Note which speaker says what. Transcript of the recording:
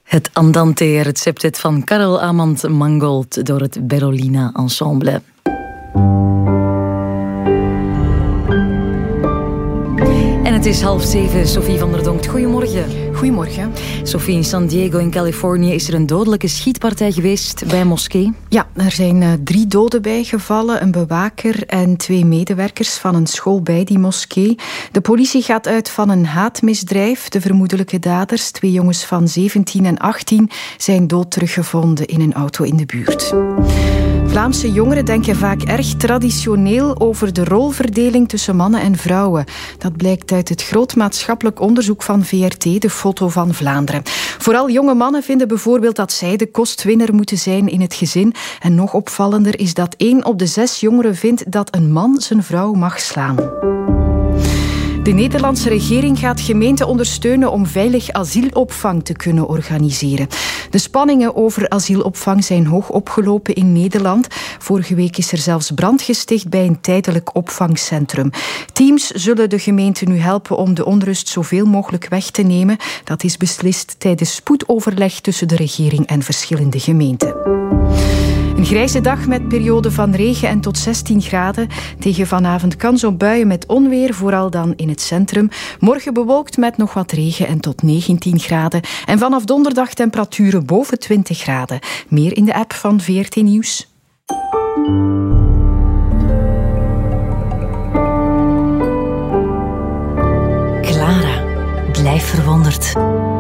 Speaker 1: Het Andante receptet van Karel Amand Mangold door het Berolina Ensemble. En het is 6:30, Sophie van der Donkt. Goedemorgen.
Speaker 2: Goedemorgen.
Speaker 1: Sophie, in San Diego in Californië is er een dodelijke schietpartij geweest bij een moskee.
Speaker 2: Ja, er zijn 3 doden bijgevallen, een bewaker en 2 medewerkers van een school bij die moskee. De politie gaat uit van een haatmisdrijf. De vermoedelijke daders, 2 jongens van 17 en 18, zijn dood teruggevonden in een auto in de buurt. Vlaamse jongeren denken vaak erg traditioneel over de rolverdeling tussen mannen en vrouwen. Dat blijkt uit het groot maatschappelijk onderzoek van VRT, de Foto van Vlaanderen. Vooral jonge mannen vinden bijvoorbeeld dat zij de kostwinner moeten zijn in het gezin. En nog opvallender is dat 1 op de 6 jongeren vindt dat een man zijn vrouw mag slaan. De Nederlandse regering gaat gemeenten ondersteunen om veilig asielopvang te kunnen organiseren. De spanningen over asielopvang zijn hoog opgelopen in Nederland. Vorige week is er zelfs brand gesticht bij een tijdelijk opvangcentrum. Teams zullen de gemeente nu helpen om de onrust zoveel mogelijk weg te nemen. Dat is beslist tijdens spoedoverleg tussen de regering en verschillende gemeenten. Een grijze dag met periode van regen en tot 16 graden. Tegen vanavond kans op buien met onweer, vooral dan in het centrum. Morgen bewolkt met nog wat regen en tot 19 graden. En vanaf donderdag temperaturen boven 20 graden. Meer in de app van VRT Nieuws.
Speaker 1: Clara, blijf verwonderd.